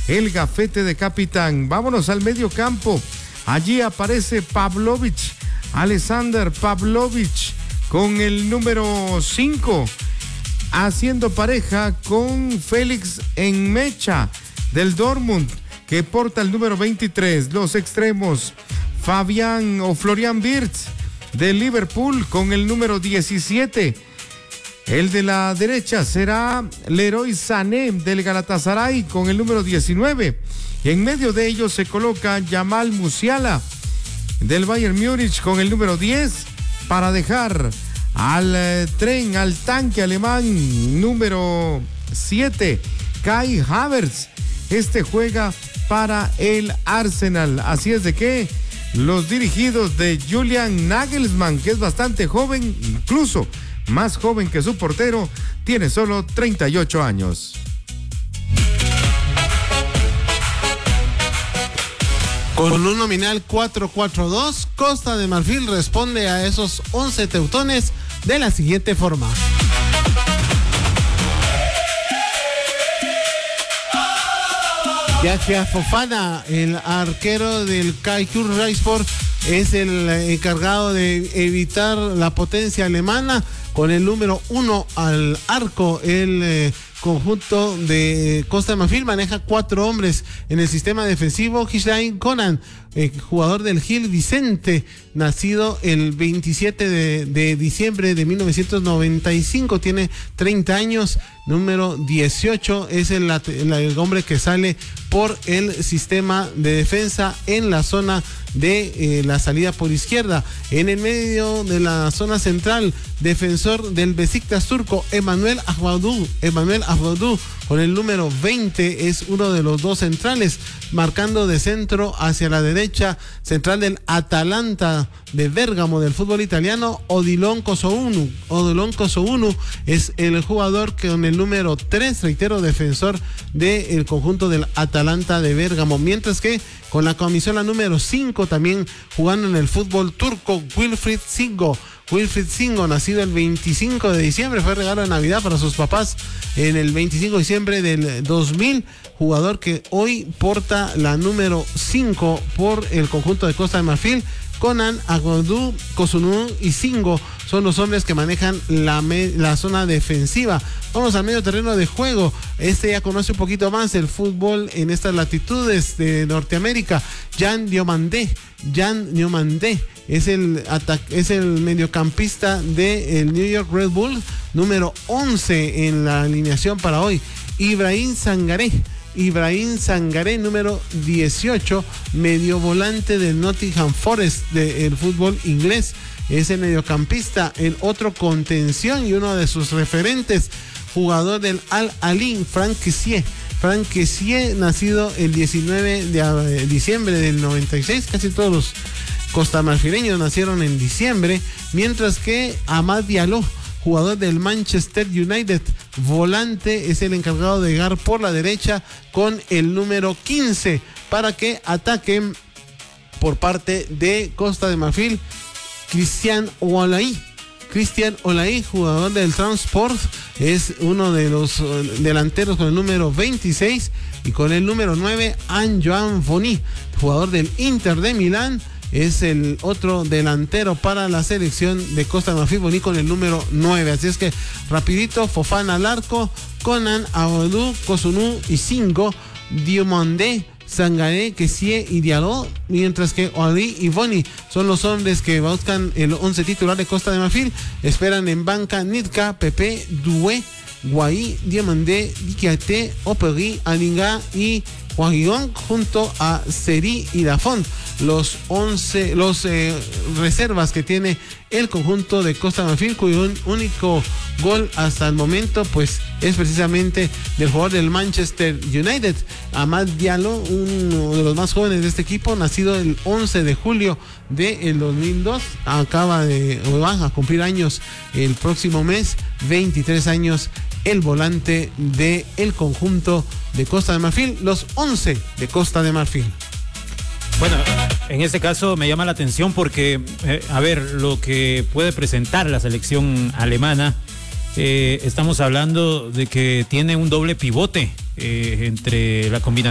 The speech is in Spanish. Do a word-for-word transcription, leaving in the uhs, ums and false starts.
el gafete de capitán. Vámonos al medio campo. Allí aparece Pavlovic, Alexander Pavlovic, con el número cinco, haciendo pareja con Félix Enmecha del Dortmund, que porta el número veintitrés. Los extremos, Fabián o Florian Wirtz del Liverpool con el número diecisiete. El de la derecha será Leroy Sané del Galatasaray con el número diecinueve. Y en medio de ellos se coloca Jamal Musiala del Bayern Múnich con el número diez, para dejar al eh, tren, al tanque alemán número siete, Kai Havertz. Este juega para el Arsenal. Así es de que los dirigidos de Julian Nagelsmann, que es bastante joven, incluso más joven que su portero, tiene solo treinta y ocho años. Con un nominal cuatro cuatro dos, Costa de Marfil responde a esos once teutones de la siguiente forma. Yahya Fofana, el arquero del Kayseri Rizespor, es el encargado de evitar la potencia alemana. Con el número uno al arco, el eh, conjunto de Costa de Marfil maneja cuatro hombres en el sistema defensivo. Hishrain Conan, eh, jugador del Gil Vicente, nacido el veintisiete de, de diciembre de mil novecientos noventa y cinco, tiene treinta años. Número dieciocho es el, el, el hombre que sale por el sistema de defensa en la zona de eh, la salida por izquierda. En el medio de la zona central, defensor del Besiktas turco, Emanuel Ahmadou. Emanuel Ahmadou, con el número veinte, es uno de los dos centrales, marcando de centro hacia la derecha, central del Atalanta de Bérgamo del fútbol italiano, Odilon Kosounu. Odilon Kosounu es el jugador que con el número tres, reitero, defensor del conjunto del Atalanta de Bérgamo, mientras que con la camisola número cinco, también jugando en el fútbol turco, Wilfried Singo. Wilfried Singo, nacido el veinticinco de diciembre, fue regalo de Navidad para sus papás en el veinticinco de diciembre del dos mil, jugador que hoy porta la número cinco por el conjunto de Costa de Marfil. Conan, Agodú, Kosunu y Singo son los hombres que manejan la, me, la zona defensiva. Vamos al medio terreno de juego. Este ya conoce un poquito más el fútbol en estas latitudes de Norteamérica. Jan Diomandé. Jan Diomandé es el, es el mediocampista del New York Red Bull, número once en la alineación para hoy. Ibrahim Sangaré. Ibrahim Sangaré, número dieciocho, medio volante del Nottingham Forest del fútbol inglés. Es el mediocampista, el otro contención y uno de sus referentes, jugador del Al Ahly, Franck Kessié. Franck Kessié, nacido el diecinueve de diciembre del noventa y seis, casi todos los costamarfileños nacieron en diciembre, mientras que Amad Diallo, jugador del Manchester United, volante, es el encargado de llegar por la derecha con el número quince para que ataquen por parte de Costa de Marfil. Cristian Olaí. Cristian Olaí, jugador del Transport, es uno de los delanteros con el número veintiséis, y con el número nueve, Antoine Foni, jugador del Inter de Milán, es el otro delantero para la selección de Costa de Marfil, Boni, con el número nueve. Así es que rapidito: Fofana al arco, Conan, Aodou, Kosunu y Singo, Diomandé, Sangaré, Kessié y Diallo, mientras que Oli y Boni son los hombres que buscan el once titular de Costa de Marfil. Esperan en banca Nitka, Pepe, Doué, Guaí, Diomandé, Dikiate, Operi, Alinga y Guaguillón, junto a Seri y Lafont, los once, los eh, reservas que tiene el conjunto de Costa de Marfil, cuyo único gol hasta el momento pues es precisamente del jugador del Manchester United, Amad Diallo, uno de los más jóvenes de este equipo, nacido el once de julio del dos mil dos, acaba de o va a cumplir años el próximo mes, veintitrés años, el volante de el conjunto de Costa de Marfil, los once de Costa de Marfil. Bueno, en este caso me llama la atención porque, eh, a ver, lo que puede presentar la selección alemana, eh, estamos hablando de que tiene un doble pivote eh, entre la combinación